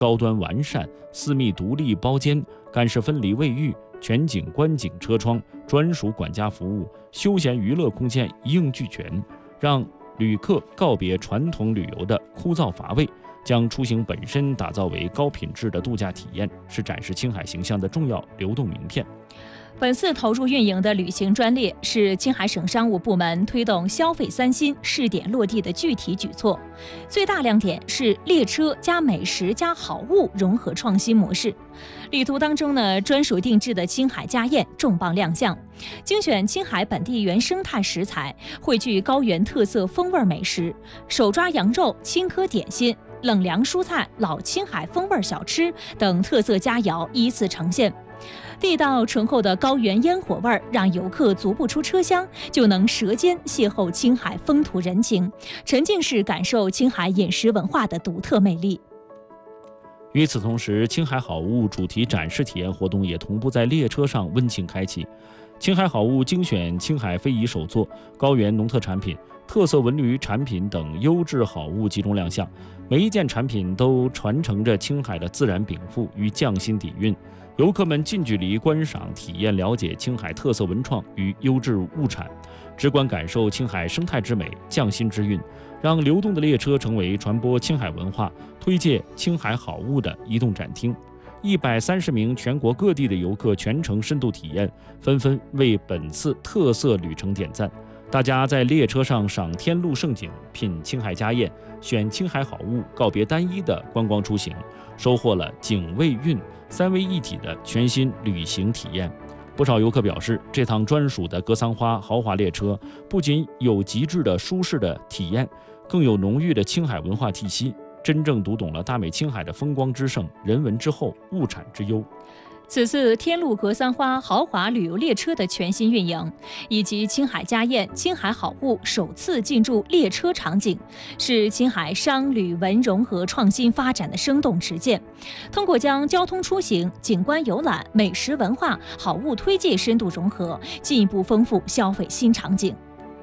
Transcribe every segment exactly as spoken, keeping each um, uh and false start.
高端完善、私密独立包间、干湿分离卫浴、全景观景车窗、专属管家服务、休闲娱乐空间一应俱全，让旅客告别传统旅游的枯燥乏味，将出行本身打造为高品质的度假体验，是展示青海形象的重要流动名片。 本次投入运营的旅行专列是青海省商务部门推动消费三新试点落地的具体举措，最大亮点是列车加美食加好物融合创新模式。旅途当中呢，专属定制的青海家宴重磅亮相，精选青海本地原生态食材，汇聚高原特色风味美食，手抓羊肉、青稞点心、冷凉蔬菜、老青海风味小吃等特色佳肴依次呈现。地道醇厚的高原烟火味儿，让游客足不出车厢就能舌尖邂逅青海风土人情，沉浸式感受青海饮食文化的独特魅力。 与此同时，青海好物主题展示体验活动也同步在列车上温情开启。青海好物精选青海非遗手作、高原农特产品、特色文旅产品等优质好物集中亮相，每一件产品都传承着青海的自然禀赋与匠心底蕴。游客们近距离观赏、体验、了解青海特色文创与优质物产，直观感受青海生态之美、匠心之韵，让流动的列车成为传播青海文化、推介青海好物的移动展厅。一百三十名全国各地的游客全程深度体验，纷纷为本次特色旅程点赞。大家在列车上赏天路胜景，品青海家宴，选青海好物，告别单一的观光出行，收获了景味韵三位一体的全新旅行体验。不少游客表示，这趟专属的格桑花豪华列车不仅有极致的舒适的体验，更有浓郁的青海文化气息，真正读懂了大美青海的风光之盛、人文之厚、物产之优。 此次天路格桑花豪华旅游列车的全新运营，以及青海家宴、青海好物首次进驻列车场景，是青海商旅文融合创新发展的生动实践。通过将交通出行、景观游览、美食文化、好物推介深度融合，进一步丰富消费新场景。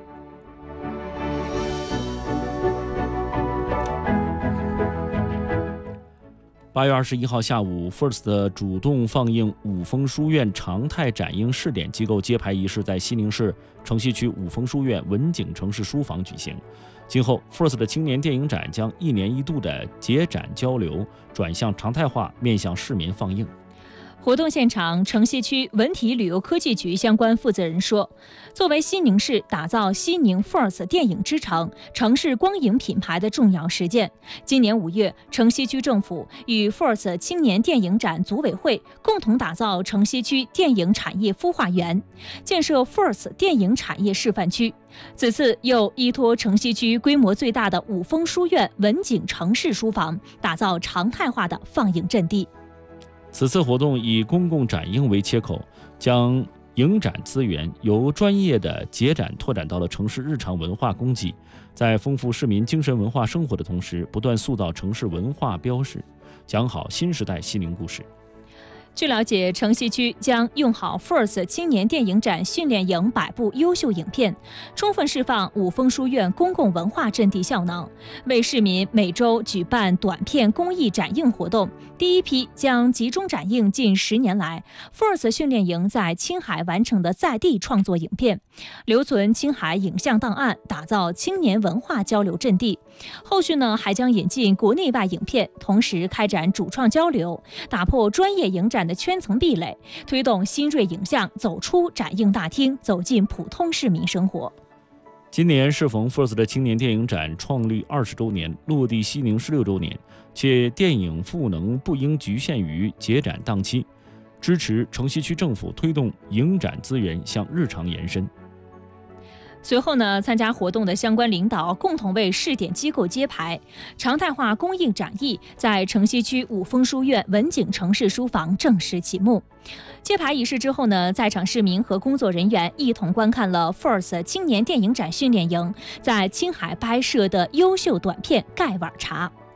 八月二十一号下午 ，F I R S T 主动放映五峰书院常态展映试点机构揭牌仪式在西宁市城西区五峰书院文景城市书房举行。今后 F I R S T 的青年电影展将一年一度的节展交流转向常态化，面向市民放映。 活动现场，城西区文体旅游科技局相关负责人说，作为西宁市打造西宁 F I R S T 电影之城、城市光影品牌的重要实践，今年五月，城西区政府与 F I R S T 青年电影展组委会共同打造城西区电影产业孵化园，建设 F I R S T 电影产业示范区。此次又依托城西区规模最大的五峰书院文景城市书房，打造常态化的放映阵地。 此次活动以公共展映为切口，将影展资源由专业的节展拓展到了城市日常文化供给，在丰富市民精神文化生活的同时，不断塑造城市文化标识，讲好新时代西宁故事。 据了解，城西区将用好 F I R S T 青年电影展训练营百部优秀影片，充分释放五峰书院公共文化阵地效能，为市民每周举办短片公益展映活动。第一批将集中展映近十年来 F I R S T 训练营在青海完成的在地创作影片，留存青海影像档案，打造青年文化交流阵地。后续呢，还将引进国内外影片，同时开展主创交流，打破专业影展的圈层壁垒，推动新锐影像走出展映大厅，走进普通市民生活。 今年适逢 F I R S T 的青年电影展创立二十周年，落地西宁十六周年，且电影赋能不应局限于节展档期，支持城西区政府推动影展资源向日常延伸。 随后呢，参加活动的相关领导共同为试点机构揭牌，常态化公映展映在城西区五峰书院文景城市书房正式启幕。揭牌仪式之后呢，在场市民和工作人员一同观看了 F I R S T 青年电影展训练营在青海拍摄的优秀短片《盖碗茶》。